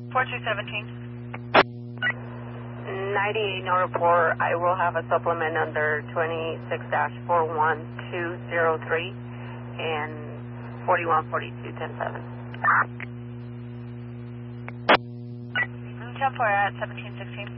4217. 98, no report. I will have a supplement under 26-41203 and 4142-107. 10-4 at 1716.